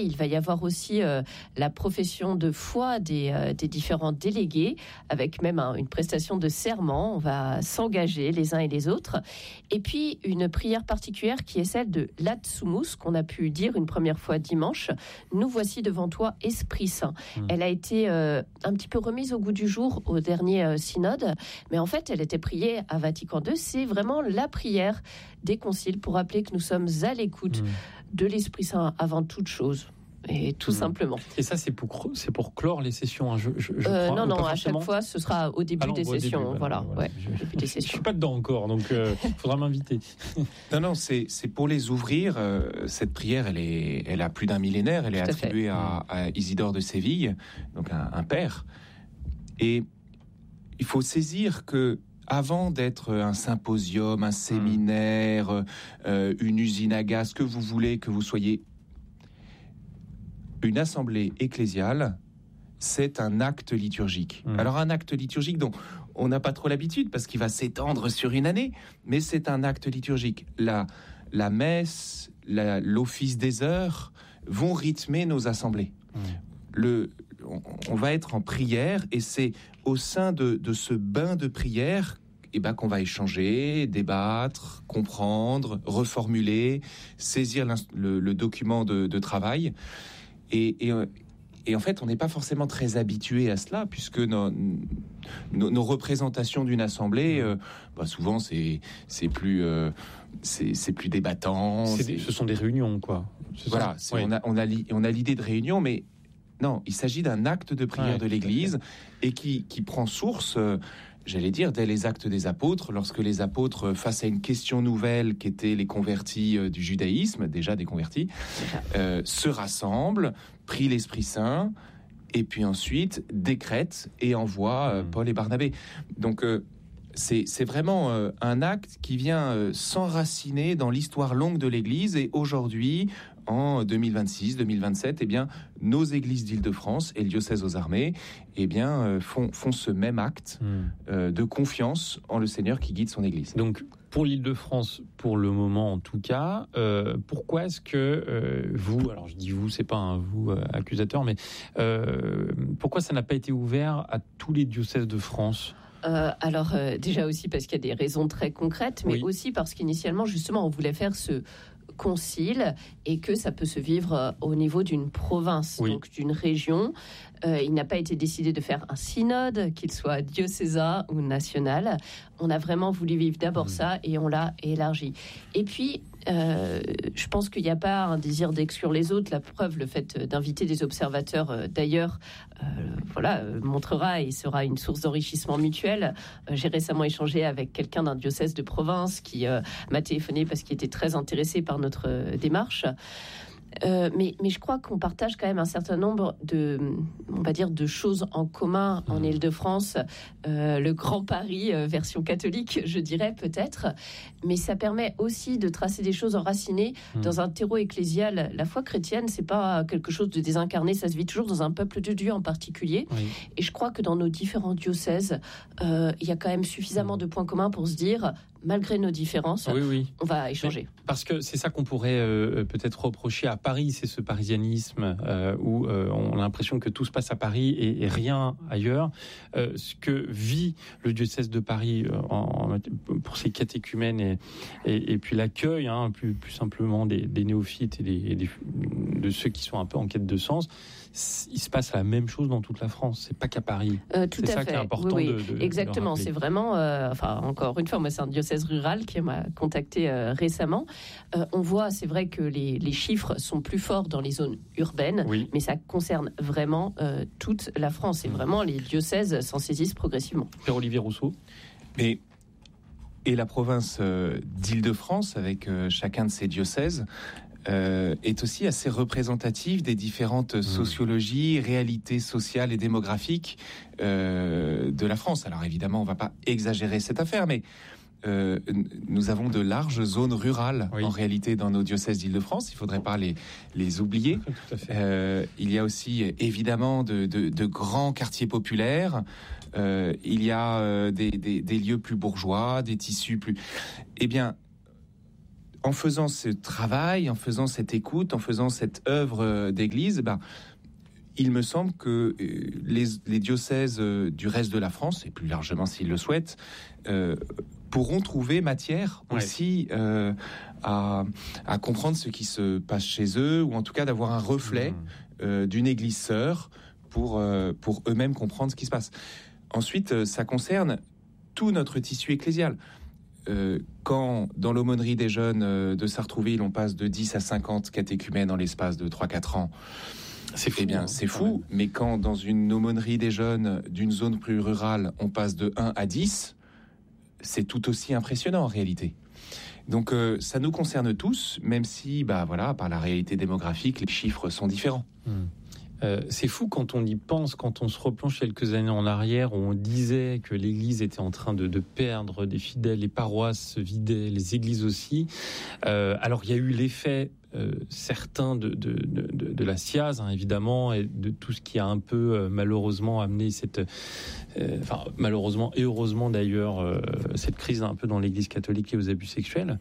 il va y avoir aussi la profession de foi des différents délégués, avec même une prestation de serment. On va s'engager les uns et les autres. Et puis, une prière particulière qui est celle de l'Atsumus, qu'on a pu dire une première fois dimanche. Nous voici devant toi, Esprit Saint. Elle a été un petit peu remise au goût du jour au dernier synode, mais en fait, elle était priée à Vatican II. C'est vraiment la prière des conciles pour rappeler que nous sommes à l'écoute de l'Esprit Saint avant toute chose. Et tout simplement. Et ça, c'est pour clore les sessions. Hein. Je crois, non, à chaque fois, ce sera au début des sessions. Début, voilà. Début des sessions. Je suis pas dedans encore, donc il faudra m'inviter. Non, c'est pour les ouvrir. Cette prière, elle a plus d'un millénaire. Elle est attribuée à Isidore de Séville, donc un père. Et il faut saisir que avant d'être un symposium, un séminaire, une usine à gaz, que vous voulez que vous soyez, une assemblée ecclésiale, c'est un acte liturgique. Alors un acte liturgique dont on n'a pas trop l'habitude parce qu'il va s'étendre sur une année, mais c'est un acte liturgique. La messe, l'office des heures vont rythmer nos assemblées. On va être en prière et c'est au sein de ce bain de prière qu'on va échanger, débattre, comprendre, reformuler, saisir le document de travail. Et en fait, on n'est pas forcément très habitué à cela, puisque nos représentations d'une assemblée, souvent c'est plus débattant. Ce sont des réunions, quoi. Voilà, on a l'idée de réunion, mais non, il s'agit d'un acte de prière de l'Église et qui prend source. J'allais dire, dès les actes des apôtres, lorsque les apôtres, face à une question nouvelle qu'étaient les convertis du judaïsme, déjà des convertis, se rassemblent, prient l'Esprit Saint, et puis ensuite décrètent et envoient Paul et Barnabé. Donc, c'est vraiment un acte qui vient s'enraciner dans l'histoire longue de l'Église, et aujourd'hui, en 2026, 2027, nos églises d'Île-de-France et le diocèse aux armées, font ce même acte de confiance en le Seigneur qui guide son Église. Donc, pour l'Île-de-France, pour le moment en tout cas, pourquoi est-ce que vous, alors je dis vous, c'est pas un vous accusateur, mais pourquoi ça n'a pas été ouvert à tous les diocèses de France ? Déjà aussi parce qu'il y a des raisons très concrètes, mais aussi parce qu'initialement, justement, on voulait faire ce concile et que ça peut se vivre au niveau d'une province, donc d'une région. Il n'a pas été décidé de faire un synode, qu'il soit diocésain ou national. On a vraiment voulu vivre d'abord ça et on l'a élargi. Et puis, je pense qu'il n'y a pas un désir d'exclure les autres. La preuve, le fait d'inviter des observateurs d'ailleurs, montrera et sera une source d'enrichissement mutuel. J'ai récemment échangé avec quelqu'un d'un diocèse de province qui m'a téléphoné parce qu'il était très intéressé par notre démarche. Mais je crois qu'on partage quand même un certain nombre de choses en commun en Île-de-France. Le Grand Paris, version catholique, je dirais peut-être. Mais ça permet aussi de tracer des choses enracinées dans un terreau ecclésial. La foi chrétienne, c'est pas quelque chose de désincarné. Ça se vit toujours dans un peuple de Dieu en particulier. Et je crois que dans nos différents diocèses, il y a quand même suffisamment de points communs pour se dire, malgré nos différences, on va échanger. Mais parce que c'est ça qu'on pourrait peut-être reprocher à Paris, c'est ce parisianisme où on a l'impression que tout se passe à Paris et rien ailleurs. Ce que vit le diocèse de Paris pour ses catéchumènes et puis l'accueil, plus simplement des néophytes et de ceux qui sont un peu en quête de sens. Il se passe la même chose dans toute la France. C'est pas qu'à Paris. Tout à fait. Qui est important exactement. De c'est vraiment, encore une fois, moi, c'est un diocèse rural qui m'a contacté récemment. On voit, c'est vrai que les chiffres sont plus forts dans les zones urbaines, mais ça concerne vraiment toute la France. Et vraiment, les diocèses s'en saisissent progressivement. Pierre-Olivier Rousseau. Et la province d'Île-de-France, avec chacun de ses diocèses, est aussi assez représentative des différentes sociologies, réalités sociales et démographiques de la France. Alors évidemment, on ne va pas exagérer cette affaire, mais nous avons de larges zones rurales en réalité dans nos diocèses d'Île-de-France. Il ne faudrait pas les oublier. Tout à fait. Il y a aussi évidemment de grands quartiers populaires. Il y a des lieux plus bourgeois, des tissus plus... en faisant ce travail, en faisant cette écoute, en faisant cette œuvre d'église, il me semble que les diocèses du reste de la France, et plus largement s'ils le souhaitent, pourront trouver matière aussi à comprendre ce qui se passe chez eux, ou en tout cas d'avoir un reflet d'une église sœur pour eux-mêmes comprendre ce qui se passe. Ensuite, ça concerne tout notre tissu ecclésial. Quand dans l'aumônerie des jeunes de Sartrouville, on passe de 10 à 50 catéchumènes en l'espace de 3-4 ans, c'est fou, mais quand dans une aumônerie des jeunes d'une zone plus rurale, on passe de 1 à 10, c'est tout aussi impressionnant en réalité. Donc ça nous concerne tous, même si, par la réalité démographique, les chiffres sont différents. C'est fou quand on y pense, quand on se replonge quelques années en arrière, où on disait que l'Église était en train de perdre des fidèles, les paroisses se vidaient, les églises aussi. Alors il y a eu l'effet certain de la SIAZ, évidemment, et de tout ce qui a un peu malheureusement amené malheureusement et heureusement d'ailleurs, cette crise un peu dans l'Église catholique et aux abus sexuels.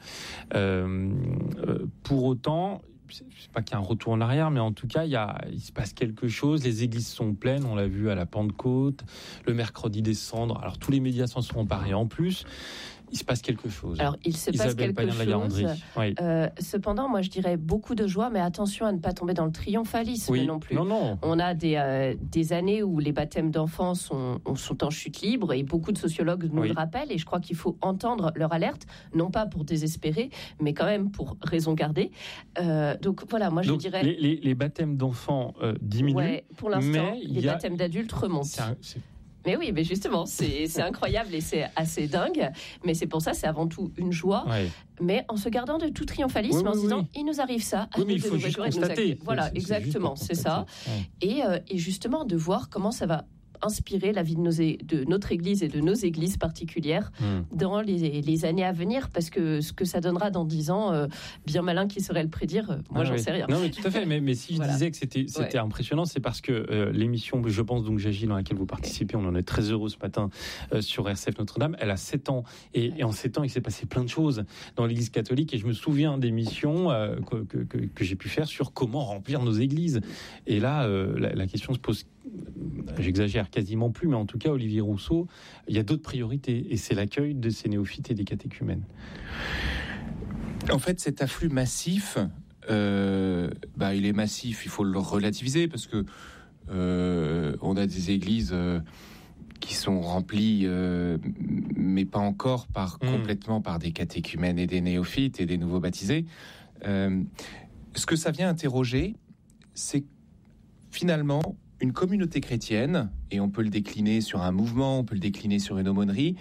Pour autant, c'est pas qu'il y a un retour en arrière, mais en tout cas, il se passe quelque chose. Les églises sont pleines, on l'a vu à la Pentecôte, le mercredi des cendres. Alors, tous les médias s'en sont emparés en plus. Il se passe quelque chose. Alors, il se passe quelque chose. Oui. Cependant, moi, je dirais beaucoup de joie, mais attention à ne pas tomber dans le triomphalisme non plus. Non. On a des années où les baptêmes d'enfants sont en chute libre, et beaucoup de sociologues nous le rappellent, et je crois qu'il faut entendre leur alerte, non pas pour désespérer, mais quand même pour raison garder. Donc, voilà, moi, je dirais... Les baptêmes d'enfants diminuent, ouais, pour l'instant, les baptêmes d'adultes remontent. Mais oui, mais justement, c'est incroyable et c'est assez dingue. Mais c'est pour ça, c'est avant tout une joie. Ouais. Mais en se gardant de tout triomphalisme, en se disant, il nous arrive ça. Mais il faut juste constater. Voilà, exactement, c'est ça. Ouais. Et justement, de voir comment ça va inspirer la vie de notre Église et de nos églises particulières dans les années à venir, parce que ce que ça donnera dans 10 ans, bien malin qui saurait le prédire, moi j'en sais rien. Non mais tout à fait, mais si je disais que c'était impressionnant, c'est parce que l'émission, je pense donc j'agis, dans laquelle vous participez, on en est très heureux ce matin sur RCF Notre-Dame, elle a 7 ans, et en 7 ans il s'est passé plein de choses dans l'Église catholique, et je me souviens d'émissions que j'ai pu faire sur comment remplir nos églises, et là la question se pose, j'exagère quasiment plus, mais en tout cas, Olivier Rousseau, il y a d'autres priorités, et c'est l'accueil de ces néophytes et des catéchumènes. En fait, cet afflux massif, il est massif, il faut le relativiser, parce que on a des églises qui sont remplies, mais pas encore complètement par des catéchumènes et des néophytes et des nouveaux baptisés. Ce que ça vient interroger, c'est finalement une communauté chrétienne, et on peut le décliner sur un mouvement, on peut le décliner sur une aumônerie,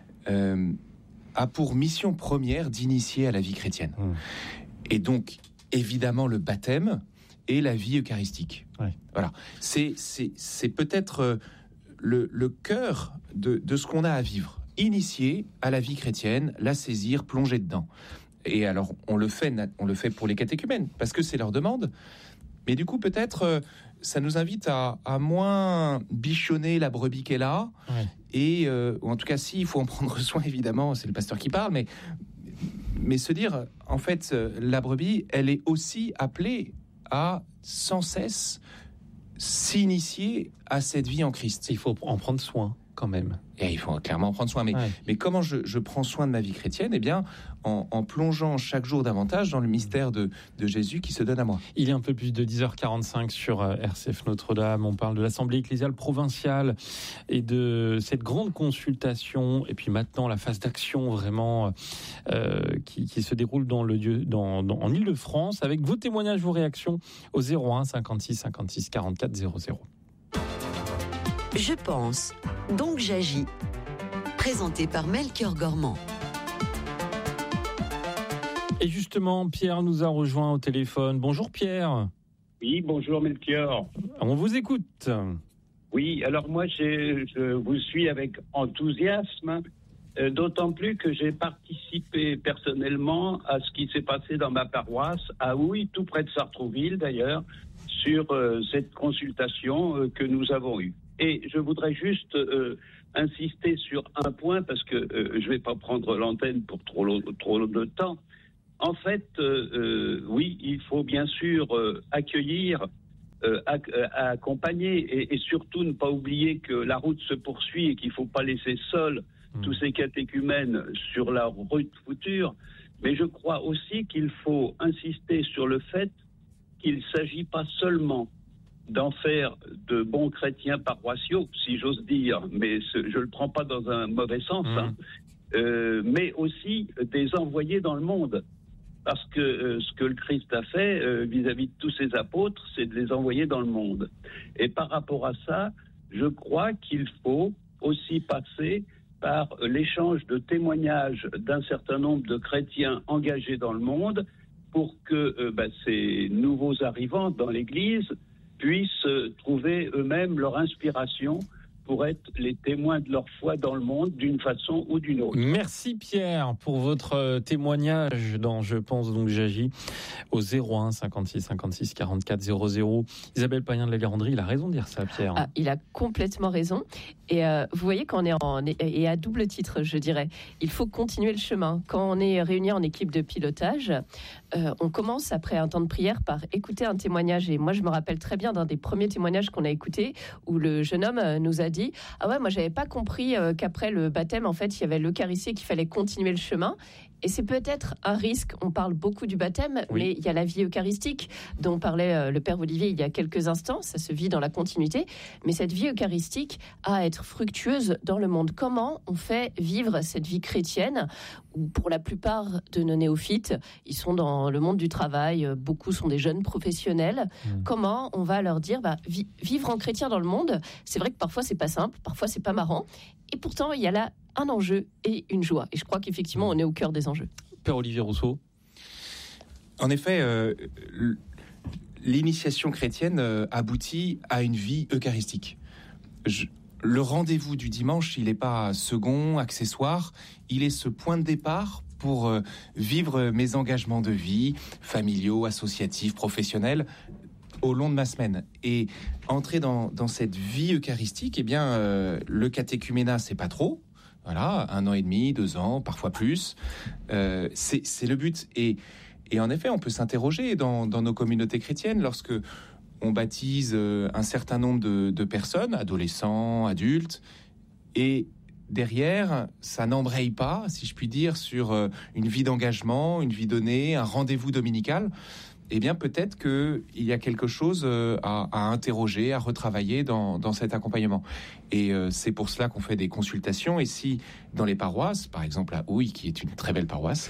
a pour mission première d'initier à la vie chrétienne. Et donc, évidemment, le baptême et la vie eucharistique. Ouais. Voilà. C'est peut-être le cœur de ce qu'on a à vivre. Initier à la vie chrétienne, la saisir, plonger dedans. Et alors, on le fait pour les catéchumènes, parce que c'est leur demande. Mais du coup, peut-être... ça nous invite à moins bichonner la brebis qu'elle a, et ou en tout cas, il faut en prendre soin, évidemment, c'est le pasteur qui parle, mais se dire, en fait, la brebis, elle est aussi appelée à sans cesse s'initier à cette vie en Christ. Il faut en prendre soin, quand même. Et il faut clairement en prendre soin. Mais comment je prends soin de ma vie chrétienne ? Eh bien, en plongeant chaque jour davantage dans le mystère de Jésus qui se donne à moi. Il est un peu plus de 10h45 sur RCF Notre-Dame. On parle de l'Assemblée ecclésiale provinciale et de cette grande consultation. Et puis maintenant, la phase d'action vraiment qui se déroule en Île-de-France, avec vos témoignages, vos réactions au 01 56 56 44 00. Je pense, donc j'agis. Présenté par Melchior Gormand. Et justement, Pierre nous a rejoint au téléphone. Bonjour Pierre. Oui, bonjour Melchior. On vous écoute. Oui, alors moi je vous suis avec enthousiasme, d'autant plus que j'ai participé personnellement à ce qui s'est passé dans ma paroisse, à Houille, tout près de Sartrouville d'ailleurs, sur cette consultation que nous avons eue. Et je voudrais juste insister sur un point, parce que je ne vais pas prendre l'antenne pour trop de temps. en fait, oui, il faut bien sûr accueillir, accompagner et surtout ne pas oublier que la route se poursuit et qu'il ne faut pas laisser seuls tous ces catéchumènes sur la route future. Mais je crois aussi qu'il faut insister sur le fait qu'il ne s'agit pas seulement d'en faire de bons chrétiens paroissiaux, si j'ose dire, mais je ne le prends pas dans un mauvais sens, mais aussi des envoyés dans le monde. Parce que ce que le Christ a fait vis-à-vis de tous ses apôtres, c'est de les envoyer dans le monde. Et par rapport à ça, je crois qu'il faut aussi passer par l'échange de témoignages d'un certain nombre de chrétiens engagés dans le monde pour que ces nouveaux arrivants dans l'Église puissent trouver eux-mêmes leur inspiration pour être les témoins de leur foi dans le monde d'une façon ou d'une autre. Merci Pierre pour votre témoignage dans Je pense donc j'agis au 01 56 56 44 00. Isabelle Payen de la Garandrie, il a raison de dire ça, Pierre. Ah, il a complètement raison. Et vous voyez, quand on est et à double titre, je dirais, il faut continuer le chemin. Quand on est réunis en équipe de pilotage, on commence après un temps de prière par écouter un témoignage. Et moi, je me rappelle très bien d'un des premiers témoignages qu'on a écouté où le jeune homme nous a dit « Ah ouais, moi, j'avais pas compris qu'après le baptême, en fait, il y avait l'Eucharistie et qu'il fallait continuer le chemin. » Et c'est peut-être un risque. On parle beaucoup du baptême, mais il y a la vie eucharistique dont parlait le Père Olivier il y a quelques instants. Ça se vit dans la continuité. Mais cette vie eucharistique a à être fructueuse dans le monde. Comment on fait vivre cette vie chrétienne où pour la plupart de nos néophytes, ils sont dans le monde du travail, beaucoup sont des jeunes professionnels. Comment on va leur dire vivre en chrétien dans le monde, c'est vrai que parfois c'est pas simple, parfois c'est pas marrant. Et pourtant, il y a là un enjeu et une joie. Et je crois qu'effectivement, on est au cœur des enjeux. Père Olivier Rousseau. En effet, l'initiation chrétienne aboutit à une vie eucharistique. Le rendez-vous du dimanche, il n'est pas second, accessoire, il est ce point de départ pour vivre mes engagements de vie, familiaux, associatifs, professionnels, au long de ma semaine. Et entrer dans cette vie eucharistique, eh bien, le catéchuménat, c'est pas trop. Voilà, 1 an et demi, 2 ans, parfois plus. C'est le but. Et en effet, on peut s'interroger dans nos communautés chrétiennes lorsque on baptise un certain nombre de personnes, adolescents, adultes, et derrière, ça n'embraye pas, si je puis dire, sur une vie d'engagement, une vie donnée, un rendez-vous dominical. Eh bien, peut-être qu'il y a quelque chose à interroger, à retravailler dans cet accompagnement. Et c'est pour cela qu'on fait des consultations. Et si, dans les paroisses, par exemple à Houille, qui est une très belle paroisse,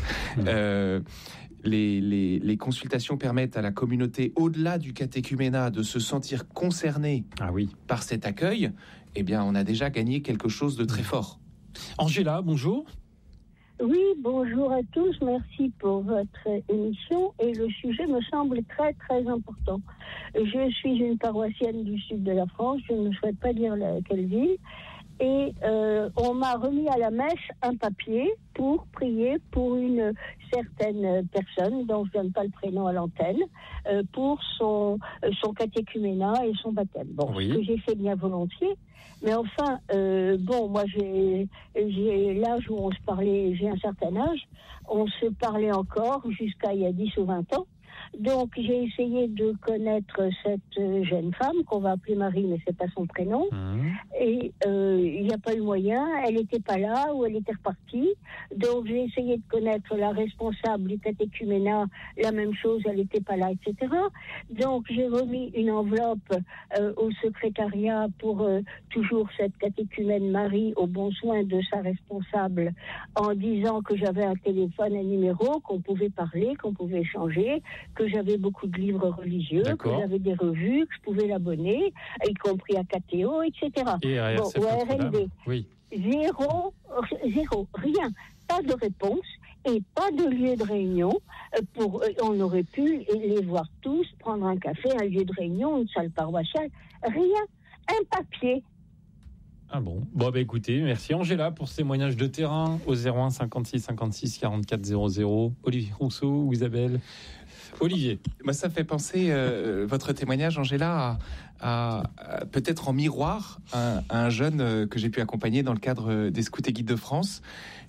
les consultations permettent à la communauté, au-delà du catéchuménat, de se sentir concernée par cet accueil, eh bien, on a déjà gagné quelque chose de très fort. Angela, bonjour. Oui, bonjour à tous, merci pour votre émission et le sujet me semble très très important. Je suis une paroissienne du sud de la France, je ne souhaite pas dire quelle ville, et on m'a remis à la messe un papier pour prier pour une certaine personne, dont je ne donne pas le prénom à l'antenne, pour son catéchuménat et son baptême. Bon, ce que j'ai fait bien volontiers. Mais enfin, moi j'ai l'âge où on se parlait, j'ai un certain âge, on se parlait encore jusqu'à il y a 10 ou 20 ans. Donc j'ai essayé de connaître cette jeune femme qu'on va appeler Marie, mais c'est pas son prénom. Et il n'y a pas eu moyen. Elle n'était pas là ou elle était repartie. Donc j'ai essayé de connaître la responsable du catéchuménat. La même chose, elle n'était pas là, etc. Donc j'ai remis une enveloppe au secrétariat pour toujours cette catéchumène Marie au bon soin de sa responsable, en disant que j'avais un téléphone, un numéro, qu'on pouvait parler, qu'on pouvait échanger, que j'avais beaucoup de livres religieux, que j'avais des revues, que je pouvais l'abonner, y compris à KTO, etc. Et à RCF RLB. Oui. Zéro, rien. Pas de réponse et pas de lieu de réunion. On aurait pu les voir tous, prendre un café, un lieu de réunion, une salle paroissiale. Rien. Un papier. Ah bon. Écoutez, merci Angela pour ce témoignage de terrain au 01 56 56 44 00. Olivier Rousseau ou Isabelle? Olivier. Moi, ça fait penser, votre témoignage, Angela, à peut-être en miroir à un jeune que j'ai pu accompagner dans le cadre des Scouts et Guides de France,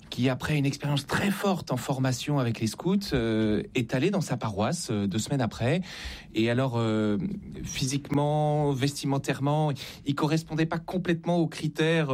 qui après une expérience très forte en formation avec les scouts, est allé dans sa paroisse 2 semaines après. Et alors, physiquement, vestimentairement, il correspondait pas complètement aux critères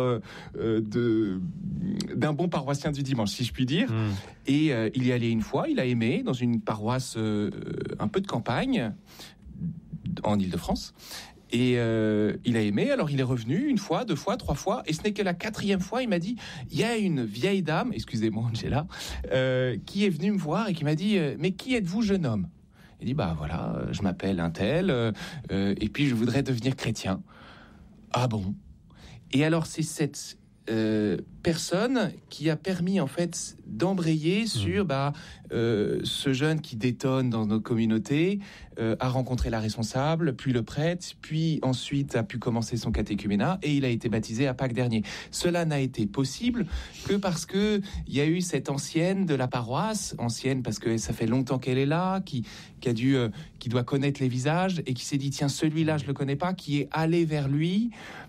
d'un bon paroissien du dimanche, si je puis dire. Et il y allait une fois, il a aimé, dans une paroisse un peu de campagne, en Île-de-France. Et il a aimé, alors il est revenu 1 fois, 2 fois, 3 fois, et ce n'est que la 4e fois, il m'a dit, il y a une vieille dame, excusez-moi Angela, qui est venue me voir et qui m'a dit, mais qui êtes-vous, jeune homme? Il dit, bah voilà, je m'appelle un tel, et puis je voudrais devenir chrétien. Ah bon? Et alors c'est cette personne qui a permis en fait d'embrayer sur ce jeune qui détonne dans nos communautés, a rencontré la responsable, puis le prêtre, puis ensuite a pu commencer son catéchuménat et il a été baptisé à Pâques dernier. Cela n'a été possible que parce que il y a eu cette ancienne de la paroisse, ancienne parce que ça fait longtemps qu'elle est là, qui doit connaître les visages et qui s'est dit tiens, celui-là je le connais pas, qui est allé vers lui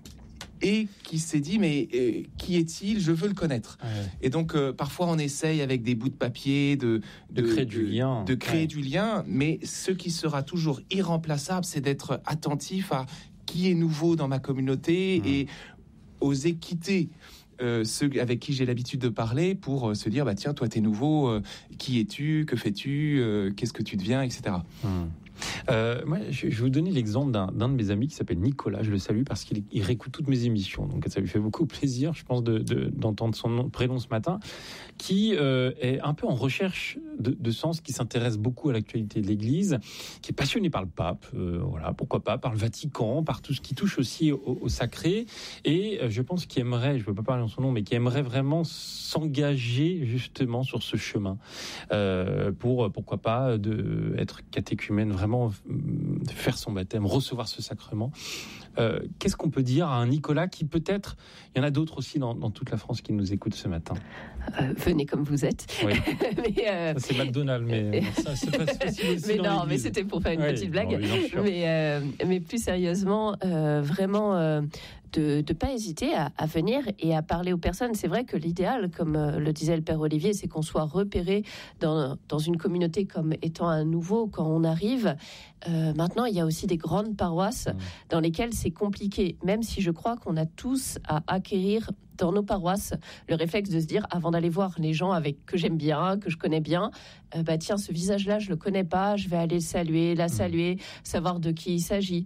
et qui s'est dit mais qui est-il? Je veux le connaître. Ouais. Et donc parfois on essaye avec des bouts de papier de créer du lien, du lien, mais ce qui sera toujours irremplaçable, c'est d'être attentif à qui est nouveau dans ma communauté et oser quitter ceux avec qui j'ai l'habitude de parler pour se dire bah tiens, toi t'es nouveau, qui es-tu, que fais-tu, qu'est-ce que tu deviens, etc. Moi, je vais vous donner l'exemple d'un de mes amis qui s'appelle Nicolas. Je le salue parce qu'il réécoute toutes mes émissions. Donc, ça lui fait beaucoup plaisir, je pense, d'entendre son prénom ce matin, qui est un peu en recherche de sens, qui s'intéresse beaucoup à l'actualité de l'Église, qui est passionné par le pape, voilà, pourquoi pas, par le Vatican, par tout ce qui touche aussi au sacré. Et je pense qu'il aimerait, je ne veux pas parler en son nom, mais qui aimerait vraiment s'engager justement sur ce chemin pour, pourquoi pas, être catéchumène, vraiment faire son baptême, recevoir ce sacrement. Qu'est-ce qu'on peut dire à un Nicolas qui peut-être, il y en a d'autres aussi dans toute la France qui nous écoutent ce matin? Venez comme vous êtes. Oui. Ça, c'est McDonald's, mais ça, c'est pas possible aussi. Mais non, mais c'était pour faire une petite blague. Non, mais plus sérieusement, vraiment... de ne pas hésiter à venir et à parler aux personnes. C'est vrai que l'idéal, comme le disait le Père Olivier, c'est qu'on soit repéré dans une communauté comme étant un nouveau quand on arrive. Maintenant, il y a aussi des grandes paroisses dans lesquelles c'est compliqué, même si je crois qu'on a tous à acquérir dans nos paroisses le réflexe de se dire, avant d'aller voir les gens que j'aime bien, que je connais bien, bah tiens, ce visage-là, je le connais pas, je vais aller le saluer, la saluer, savoir de qui il s'agit.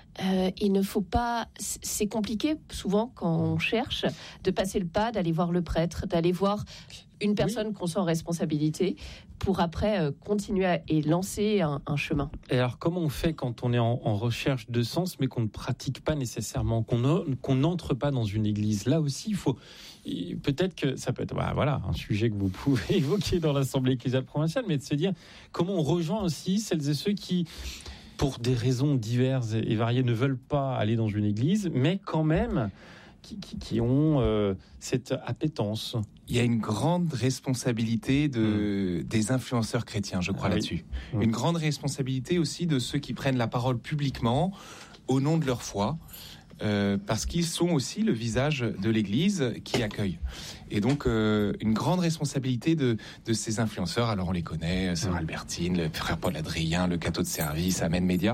Il ne faut pas... C'est compliqué, souvent, quand on cherche, de passer le pas, d'aller voir le prêtre, d'aller voir une personne qu'on sent en responsabilité, pour après continuer et lancer un chemin. Et alors, comment on fait quand on est en recherche de sens, mais qu'on ne pratique pas nécessairement, qu'on n'entre pas dans une église? Là aussi, il faut... Peut-être que ça peut être un sujet que vous pouvez évoquer dans l'Assemblée ecclésiale provinciale, mais de se dire comment on rejoint aussi celles et ceux qui... pour des raisons diverses et variées, ne veulent pas aller dans une église, mais quand même qui ont cette appétence. Il y a une grande responsabilité des influenceurs chrétiens, je crois, là-dessus. Une grande responsabilité aussi de ceux qui prennent la parole publiquement au nom de leur foi. Parce qu'ils sont aussi le visage de l'Église qui accueille. Et donc, une grande responsabilité de ces influenceurs. Alors, on les connaît, Sœur Albertine, le frère Paul Adrien, le Cateau de Service, Amen Média,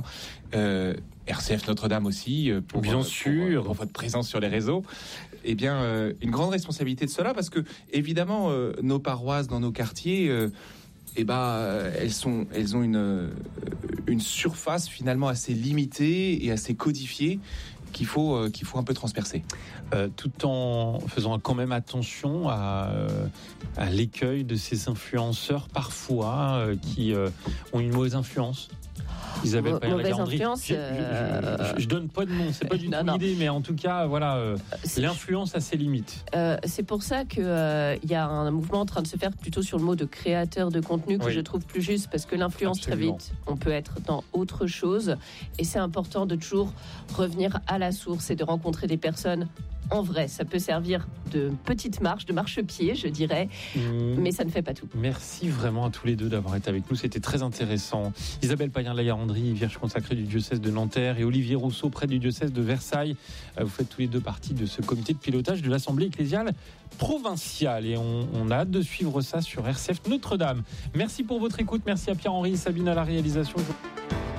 RCF Notre-Dame aussi, pour votre présence sur les réseaux. Eh bien, une grande responsabilité de cela, parce que, évidemment, nos paroisses dans nos quartiers... elles ont une surface finalement assez limitée et assez codifiée qu'il faut un peu transpercer. Tout en faisant quand même attention à l'écueil de ces influenceurs parfois qui ont une mauvaise influence. Isabelle Payen-Lagardry. Je donne pas de nom, c'est pas du tout l'idée, mais en tout cas, voilà, l'influence a ses limites. C'est pour ça qu'il y a un mouvement en train de se faire plutôt sur le mot de créateur de contenu que je trouve plus juste, parce que l'influence, très vite, on peut être dans autre chose, et c'est important de toujours revenir à la source et de rencontrer des personnes en vrai, ça peut servir de petite marche, de marchepied, je dirais, mais ça ne fait pas tout. Merci vraiment à tous les deux d'avoir été avec nous, c'était très intéressant. Isabelle Payen-Layarandry, vierge consacrée du diocèse de Nanterre, et Olivier Rousseau, prêtre du diocèse de Versailles. Vous faites tous les deux partie de ce comité de pilotage de l'Assemblée ecclésiale provinciale, et on a hâte de suivre ça sur RCF Notre-Dame. Merci pour votre écoute, merci à Pierre-Henri et Sabine à la réalisation.